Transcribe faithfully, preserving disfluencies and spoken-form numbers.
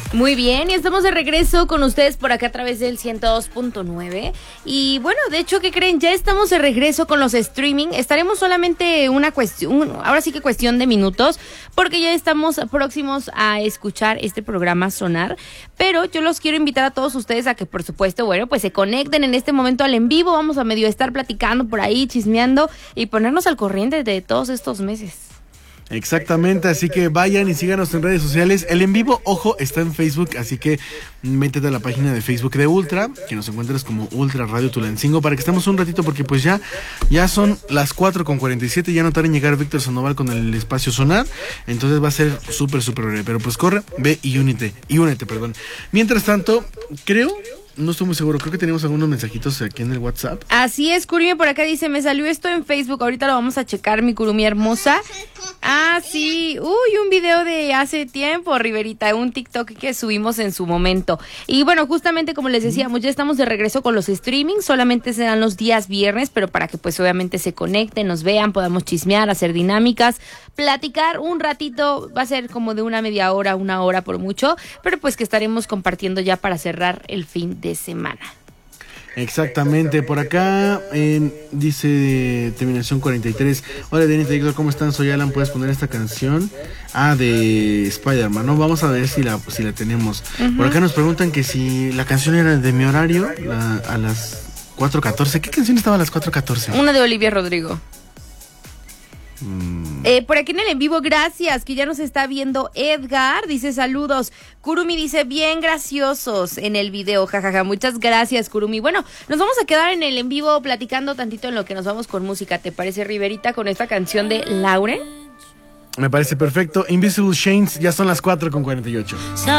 Muy bien, y estamos de regreso con ustedes por acá a través del ciento dos punto nueve. Y bueno, de hecho, ¿qué creen? Ya estamos de regreso con los streaming. Estaremos solamente una cuestión, ahora sí que cuestión de minutos, porque ya estamos próximos a escuchar este programa sonar. Pero yo los quiero invitar a todos ustedes a que, por supuesto, bueno, pues se conecten en este momento al en vivo. Vamos a medio estar platicando por ahí, chismeando y ponernos al corriente de todos estos meses. Exactamente, así que vayan y síganos en redes sociales. El en vivo, ojo, está en Facebook, así que métete a la página de Facebook de Ultra, que nos encuentres como Ultra Radio Tulancingo, para que estemos un ratito, porque pues ya, ya son las cuatro con cuarenta y siete, ya no tarda en llegar Víctor Sandoval con el espacio sonar, entonces va a ser súper, súper breve, pero pues corre, ve y únete, y únete, perdón. Mientras tanto, creo... No estoy muy seguro, creo que tenemos algunos mensajitos aquí en el WhatsApp. Así es, Kurumi por acá dice, me salió esto en Facebook, ahorita lo vamos a checar, mi Kurumi hermosa. Ah, sí, uy, un video de hace tiempo, Riverita, un TikTok que subimos en su momento. Y bueno, justamente como les decíamos, ya estamos de regreso con los streamings, solamente serán los días viernes, pero para que pues obviamente se conecten, nos vean, podamos chismear, hacer dinámicas, platicar un ratito, va a ser como de una media hora, una hora por mucho, pero pues que estaremos compartiendo ya para cerrar el fin de semana. Exactamente, por acá eh, dice terminación cuarenta y tres. Hola Denita Héctor, ¿cómo están? Soy Alan, ¿puedes poner esta canción? Ah, de Spider-Man, ¿no? Vamos a ver si la, si la tenemos. Uh-huh. Por acá nos preguntan que si la canción era de mi horario, la, a las cuatro catorce. ¿Qué canción estaba a las cuatro catorce? Una de Olivia Rodrigo. Mm. Eh, por aquí en el en vivo, gracias, que ya nos está viendo Edgar, dice saludos. Kurumi dice, bien graciosos en el video, jajaja, muchas gracias, Kurumi. Bueno, nos vamos a quedar en el en vivo platicando tantito en lo que nos vamos con música, ¿te parece, Riverita, con esta canción de Lauren? Me parece perfecto. Invisible Chains, ya son las cuatro con cuarenta y ocho.